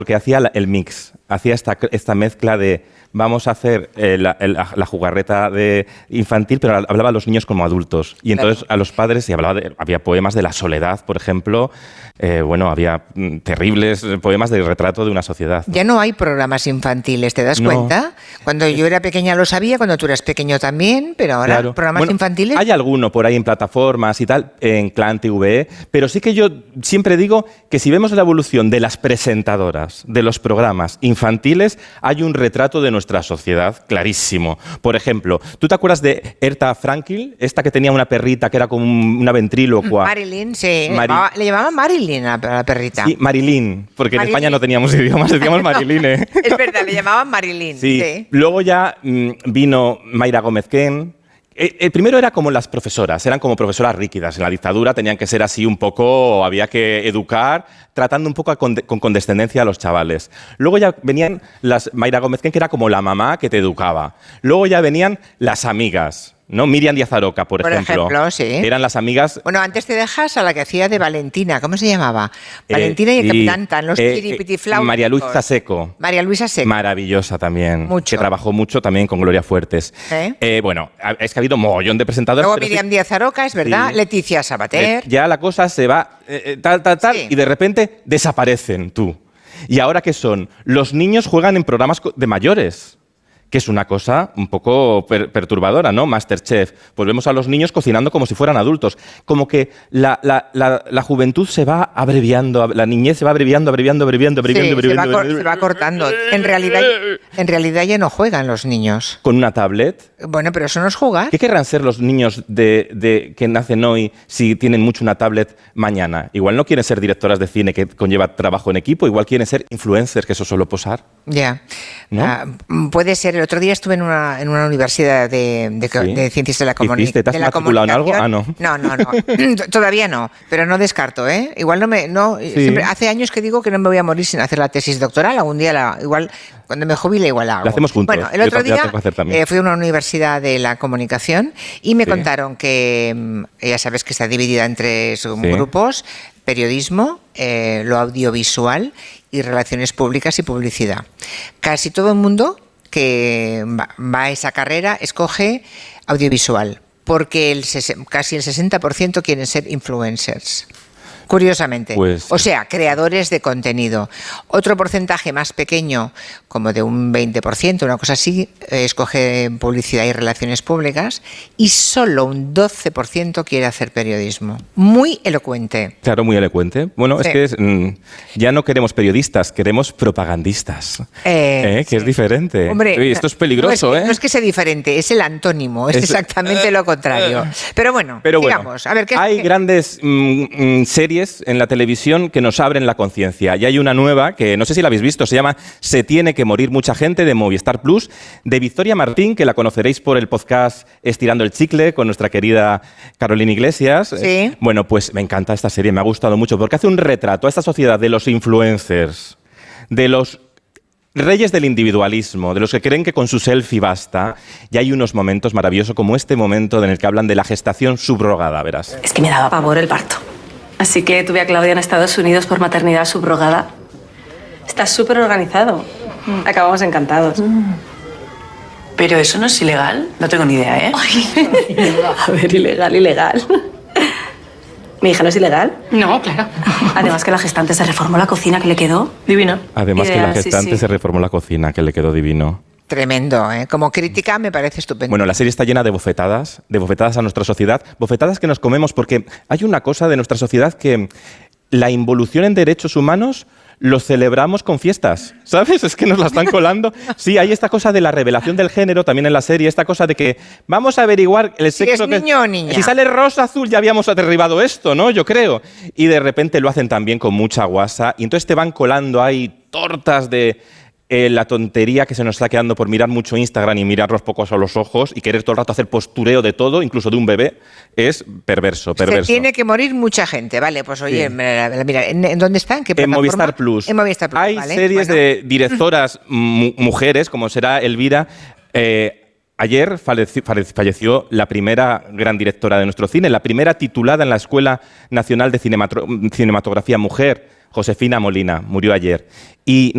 porque hacía el mix, hacía esta mezcla de vamos a hacer la jugarreta infantil, pero hablaba a los niños como adultos. Y entonces a los padres, y había poemas de la soledad, por ejemplo, había terribles poemas de retrato de una sociedad. Ya no hay programas infantiles, ¿te das cuenta? Cuando yo era pequeña lo sabía, cuando tú eras pequeño también, pero ahora programas infantiles... Hay alguno por ahí en plataformas y tal, en Clan TV, pero sí que yo siempre digo que si vemos la evolución de las presentadoras, de los programas infantiles, hay un retrato de nuestra sociedad clarísimo. Por ejemplo, ¿tú te acuerdas de Herta Frankel? Esta que tenía una perrita que era como una ventrílocua. Marilyn, sí. Le llamaban Marilyn a la perrita. Sí, Marilyn, porque en España no teníamos idiomas, decíamos Marilyn. Es verdad, le llamaban Marilyn. Sí. Luego ya vino Mayra Gómez-Ken. El primero era como las profesoras, eran como profesoras rígidas. En la dictadura tenían que ser así un poco, había que educar, tratando un poco con condescendencia a los chavales. Luego ya venían las Mayra Gómez-Ken, que era como la mamá que te educaba. Luego ya venían las amigas, ¿no? Miriam Díaz Aroca, por ejemplo. Sí. Eran las amigas... Bueno, antes te dejas a la que hacía de Valentina. ¿Cómo se llamaba? Valentina y el Capitán Tan, los chiripitiflautos. María Luisa Seco. María Luisa Seco. Maravillosa también. Mucho. Que trabajó mucho también con Gloria Fuertes. Bueno, es que ha habido mogollón de presentadores. Luego Miriam Díaz Aroca, es verdad. Sí. Leticia Sabater. Ya la cosa se va sí. Y de repente desaparecen tú. ¿Y ahora qué son? Los niños juegan en programas de mayores, que es una cosa un poco perturbadora, ¿no? MasterChef. Pues vemos a los niños cocinando como si fueran adultos. Como que la juventud se va abreviando, la niñez se va abreviando. Sí, se va cortando. En realidad ya no juegan los niños. ¿Con una tablet? Bueno, pero eso no es jugar. ¿Qué querrán ser los niños que nacen hoy si tienen mucho una tablet mañana? Igual no quieren ser directoras de cine, que conlleva trabajo en equipo, igual quieren ser influencers, que eso solo posar. Ya. ¿No? Puede ser. El otro día estuve en una universidad de ciencias de la comunicación. ¿Te has matriculado en algo? Ah, no. No. Todavía no, pero no descarto, ¿eh? Igual siempre, hace años que digo que no me voy a morir sin hacer la tesis doctoral. Algún día, igual, cuando me jubile, igual la hago. La hacemos juntos. Bueno, el otro día fui a una universidad de la comunicación y me contaron que, ya sabes que está dividida en 3 grupos: periodismo, lo audiovisual y relaciones públicas y publicidad. Casi todo el mundo que va a esa carrera escoge audiovisual, porque casi el 60% quieren ser influencers. Curiosamente. O sea, creadores de contenido. Otro porcentaje más pequeño, como de un 20%, una cosa así, escoge publicidad y relaciones públicas, y solo un 12% quiere hacer periodismo. Muy elocuente. Claro, muy elocuente. Bueno, sí. Es que ya no queremos periodistas, queremos propagandistas. Que es diferente. Hombre, esto es peligroso, no es que sea diferente, es el antónimo, es exactamente lo contrario. Pero bueno, digamos, a ver, hay grandes series en la televisión que nos abren la conciencia. Y hay una nueva que no sé si la habéis visto, se llama Se tiene que morir mucha gente, de Movistar Plus, de Victoria Martín, que la conoceréis por el podcast Estirando el Chicle con nuestra querida Carolina Iglesias. Sí. Bueno, pues me encanta esta serie, me ha gustado mucho porque hace un retrato a esta sociedad de los influencers, de los reyes del individualismo, de los que creen que con su selfie basta. Y hay unos momentos maravillosos como este momento en el que hablan de la gestación subrogada, verás. Es que me daba pavor el parto. Así que tuve a Claudia en Estados Unidos por maternidad subrogada. Está súper organizado. Acabamos encantados. ¿Pero eso no es ilegal? No tengo ni idea, ¿eh? A ver, ilegal. ¿Mi hija no es ilegal? No, claro. Además que la gestante se reformó la cocina, que le quedó divino. Además que la gestante se reformó la cocina, que le quedó divino. Tremendo, ¿eh? Como crítica me parece estupendo. Bueno, la serie está llena de bofetadas a nuestra sociedad, bofetadas que nos comemos porque hay una cosa de nuestra sociedad que la involución en derechos humanos lo celebramos con fiestas, ¿sabes? Es que nos la están colando. Sí, hay esta cosa de la revelación del género también en la serie, esta cosa de que vamos a averiguar el sexo. Si es niño o niña. Si sale rosa, azul, ya habíamos derribado esto, ¿no? Yo creo. Y de repente lo hacen también con mucha guasa y entonces te van colando ahí tortas de la tontería que se nos está quedando por mirar mucho Instagram y mirarnos pocos a los ojos y querer todo el rato hacer postureo de todo, incluso de un bebé, es perverso. Se tiene que morir mucha gente, vale, pues oye, sí. Mira, ¿en dónde está? ¿En qué plataforma? En Movistar Plus. En Movistar Plus, hay series de directoras mujeres, como será Elvira. Ayer falleció la primera gran directora de nuestro cine, la primera titulada en la Escuela Nacional de Cinematografía Mujer, Josefina Molina, murió ayer. Y